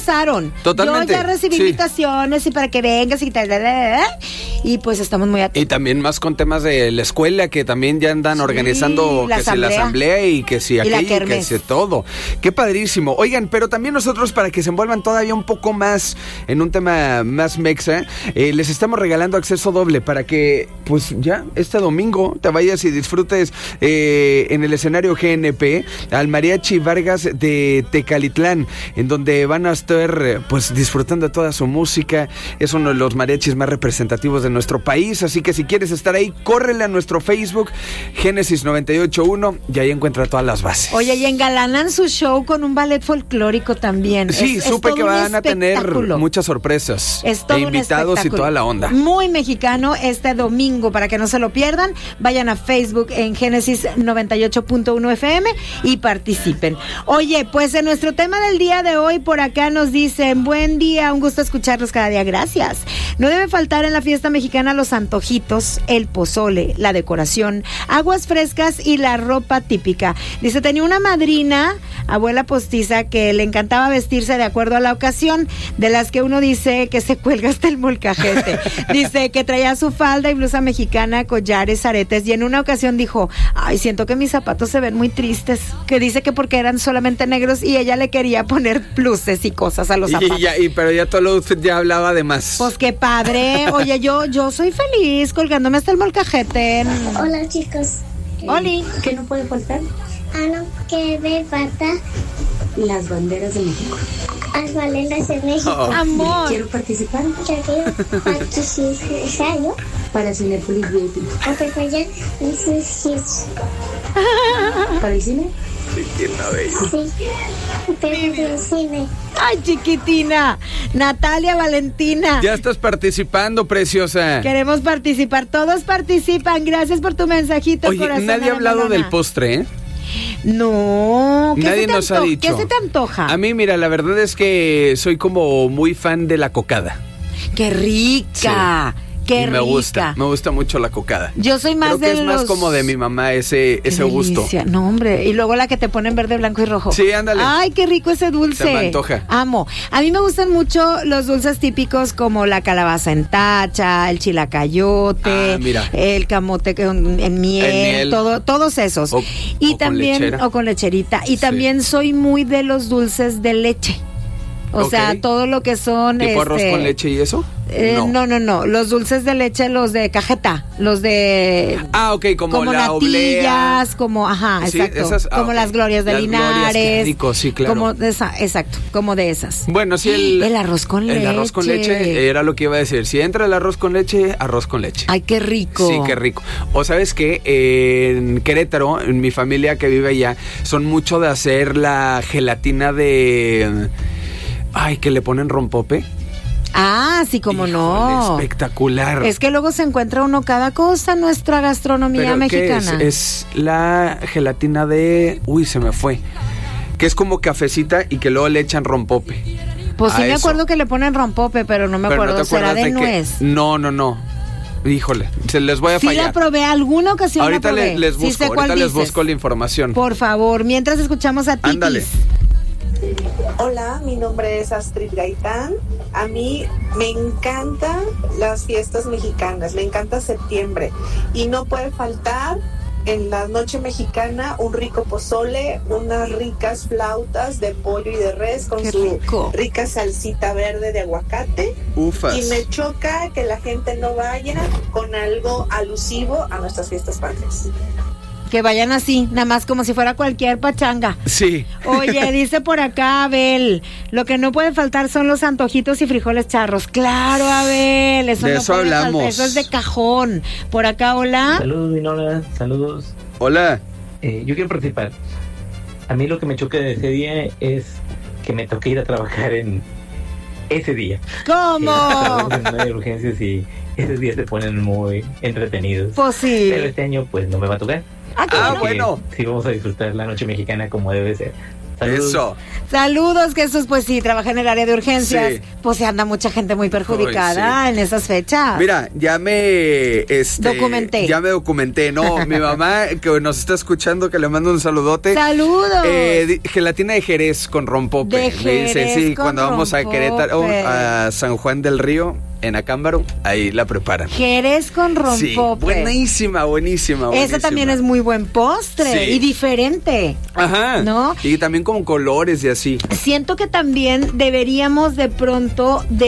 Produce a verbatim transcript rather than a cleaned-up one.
pasaron. Totalmente. Yo ya recibí sí. invitaciones y para que vengas y tal, y pues estamos muy atentos. Y también más con temas de la escuela, que también ya andan Sí, organizando la que si la asamblea y que si aquello y, que si todo. Qué padrísimo. Oigan, pero también nosotros, para que se envuelvan todavía un poco más en un tema más mexa, eh, les estamos regalando acceso doble para que, pues ya, este domingo te vayas y disfrutes eh, en el escenario G N P al Mariachi Vargas de Tecalitlán, en donde van a estar pues disfrutando de toda su música. Es uno de los mariachis más representativos de nuestro país, así que si quieres estar ahí, córrele a nuestro Facebook Génesis noventa y ocho punto uno y ahí encuentra todas las bases. Oye, y engalanan su show con un ballet folclórico también. Sí, es, supe es que van a tener muchas sorpresas es todo e invitados y toda la onda. Muy mexicano este domingo, para que no se lo pierdan. Vayan a Facebook en Génesis noventa y ocho punto uno F M y participen. Oye, pues en nuestro tema del día de hoy, por acá nos dicen: buen día, un gusto escucharlos cada día, gracias. No debe faltar en la fiesta mexicana los antojitos, el pozole, la decoración, aguas frescas y la ropa típica. Dice, tenía una madrina, abuela postiza, que le encantaba vestirse de acuerdo a la ocasión, de las que uno dice que se cuelga hasta el molcajete. Dice que traía su falda y blusa mexicana, collares, aretes, y en una ocasión dijo: ay, siento que mis zapatos se ven muy tristes, que dice que porque eran solamente negros y ella le quería poner pluses y cosas a los zapatos. Y ya, y, pero ya todo lo usted ya hablaba de más. Pues qué padre. Oye, yo, yo soy feliz colgándome hasta el molcajete. Hola, chicos. Oli. ¿Qué no puede faltar? Ah, no, que me falta las banderas de México. Las banderas de México. Oh. Amor. Quiero participar. Yo quiero participar, ¿no? Para Cinepolis V I P. O te fallan esos. ¿Para el cine? Sí. Pero del cine. Ay, chiquitina. Natalia Valentina. Ya estás participando, preciosa. Queremos participar. Todos participan. Gracias por tu mensajito, Oye, corazón. nadie ha hablado del postre, ¿eh? No. ¿Qué Nadie se te nos ha anto- dicho. ¿Qué se te antoja? A mí, mira, la verdad es que soy como muy fan de la cocada. ¡Qué rica! Sí. ¡Qué y me rica! gusta, me gusta mucho la cocada. Yo soy más Creo que de es los... más como de mi mamá ese, Qué ese gusto. delicia. No, hombre. Y luego la que te ponen verde, blanco y rojo. Sí, ándale. Ay, qué rico ese dulce. Se me antoja. Amo. A mí me gustan mucho los dulces típicos como la calabaza en tacha, el chilacayote, Ah, mira. el camote con- en miel, En miel. todo, todos esos. O- y o con también, lechera. o con lecherita. Y Sí. también soy muy de los dulces de leche. O Ok. sea, todo lo que son... ¿Tipo arroz este, con leche y eso? eh, no. no, no, Los dulces de leche, los de cajeta, los de... Ah, ok, como, como la oblea. natillas, como, ajá, Sí, exacto. esas- ah, como ok. las glorias de Las glorias, Linares. qué rico, sí, claro. Como de esa, exacto, como de esas. Bueno, sí, el, El arroz con el arroz con leche era lo que iba a decir. Si entra el arroz con leche, arroz con leche. Ay, qué rico. Sí, qué rico. O sabes qué, en Querétaro, en mi familia que vive allá, son mucho de hacer la gelatina de... Ay, que le ponen rompope. Ah, sí, como Híjole, no. espectacular. Es que luego se encuentra uno cada cosa en nuestra gastronomía ¿Pero mexicana. qué es? Es la gelatina de... Uy, se me fue. Que es como cafecita y que luego le echan rompope. Pues sí a me eso. acuerdo que le ponen rompope, pero no me Pero ¿no acuerdo. te ¿Será acuerdas de de que- nuez? No, no, no. Híjole, se les voy a Sí fallar. la probé, alguna ocasión Ahorita la probé. le- les Sí busco, sé cuál ahorita les dices. busco la información. Por favor, mientras escuchamos a Titis. Ándale. Hola, mi nombre es Astrid Gaitán. A mí me encantan las fiestas mexicanas, me encanta septiembre y no puede faltar en la noche mexicana un rico pozole, unas ricas flautas de pollo y de res con Qué su rico. rica salsita verde de aguacate. Ufas. Y me choca que la gente no vaya con algo alusivo a nuestras fiestas patrias. Que vayan así, nada más como si fuera cualquier pachanga. Sí. Oye, dice por acá Abel, lo que no puede faltar son los antojitos y frijoles charros. Claro, Abel, eso De no eso puede faltar, hablamos. eso es de cajón. Por acá, hola. Saludos, Dinora, saludos. Hola. Eh, yo quiero participar. A mí lo que me choca de ese día es que me toque ir a trabajar en ese día. ¿Cómo? Eh, no hay urgencias y esos días se ponen muy entretenidos. Pues sí. Pero este año pues no me va a tocar. Ah, qué Ah, bueno. bueno. Sí, vamos a disfrutar la noche mexicana como debe ser. Saludos. Eso. Saludos, Jesús. Pues sí, trabaja en el área de urgencias. Sí. Pues se anda mucha gente muy perjudicada Uy, sí. en esas fechas. Mira, ya me este, Documenté. Ya me documenté, no, mi mamá que nos está escuchando, que le mando un saludote. Saludos. Eh, gelatina de Jerez con rompope. De Me dice, Jerez sí, con cuando vamos a rompope. Querétaro, a San Juan del Río, en Acámbaro, ahí la preparan. Jerez con rompope. Sí, buenísima, buenísima, buenísima. Ese también es muy buen postre Sí. y diferente. Ajá. ¿No? Y también con colores y así. Siento que también deberíamos de pronto de